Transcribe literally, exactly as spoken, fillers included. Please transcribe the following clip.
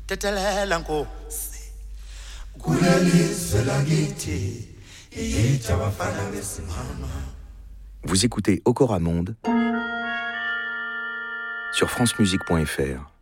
tetelela nkosi kulelizwe lakithi iyitha abafana besimama. Vous écoutez Okora Monde sur francemusique point f r.